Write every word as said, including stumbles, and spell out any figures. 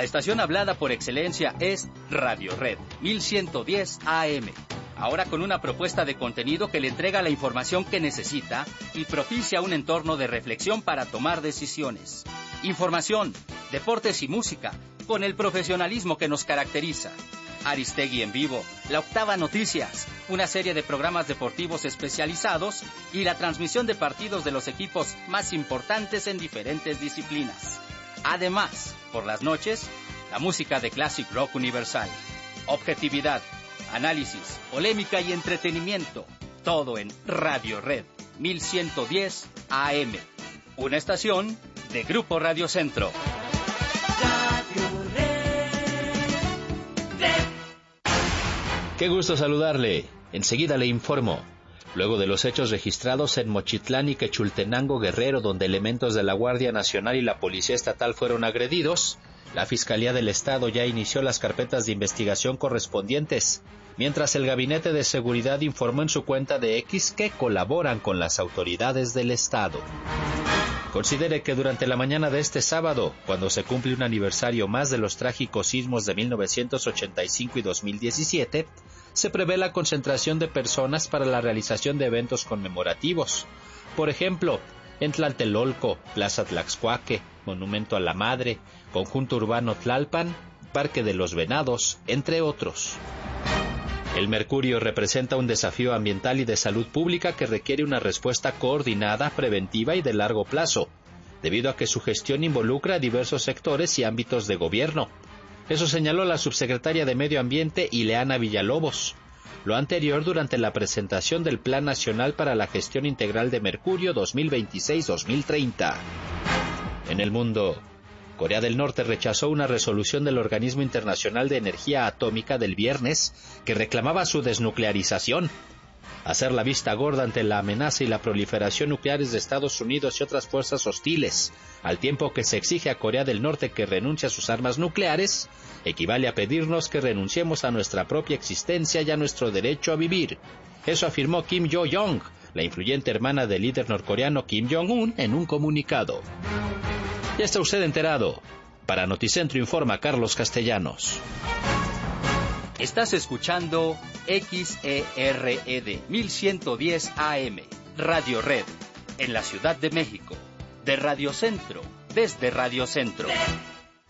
La estación hablada por excelencia es Radio Red mil ciento diez A M. Ahora con una propuesta de contenido que le entrega la información que necesita y propicia un entorno de reflexión para tomar decisiones. Información, deportes y música, con el profesionalismo que nos caracteriza. Aristegui en vivo, La Octava Noticias, una serie de programas deportivos especializados y la transmisión de partidos de los equipos más importantes en diferentes disciplinas. Además, por las noches, la música de Classic Rock Universal. Objetividad, análisis, polémica y entretenimiento. Todo en Radio Red mil ciento diez A M. Una estación de Grupo Radio Centro. Qué gusto saludarle. Enseguida le informo. Luego de los hechos registrados en Mochitlán y Quechultenango, Guerrero, donde elementos de la Guardia Nacional y la Policía Estatal fueron agredidos, la Fiscalía del Estado ya inició las carpetas de investigación correspondientes, mientras el Gabinete de Seguridad informó en su cuenta de X que colaboran con las autoridades del Estado. Considere que durante la mañana de este sábado, cuando se cumple un aniversario más de los trágicos sismos de mil novecientos ochenta y cinco y dos mil diecisiete, se prevé la concentración de personas para la realización de eventos conmemorativos. Por ejemplo, en Tlatelolco, Plaza Tlaxcuaque, Monumento a la Madre, Conjunto Urbano Tlalpan, Parque de los Venados, entre otros. El mercurio representa un desafío ambiental y de salud pública que requiere una respuesta coordinada, preventiva y de largo plazo, debido a que su gestión involucra a diversos sectores y ámbitos de gobierno. Eso señaló la subsecretaria de Medio Ambiente, Ileana Villalobos. Lo anterior durante la presentación del Plan Nacional para la Gestión Integral de Mercurio dos mil veintiséis a dos mil treinta. En el mundo, Corea del Norte rechazó una resolución del Organismo Internacional de Energía Atómica del viernes que reclamaba su desnuclearización. Hacer la vista gorda ante la amenaza y la proliferación nucleares de Estados Unidos y otras fuerzas hostiles, al tiempo que se exige a Corea del Norte que renuncie a sus armas nucleares, equivale a pedirnos que renunciemos a nuestra propia existencia y a nuestro derecho a vivir. Eso afirmó Kim Yo-jong, la influyente hermana del líder norcoreano Kim Jong-un, en un comunicado. Ya está usted enterado. Para Noticentro informa Carlos Castellanos. Estás escuchando X E R E D mil ciento diez A M, Radio Red, en la Ciudad de México, de Radio Centro, desde Radio Centro.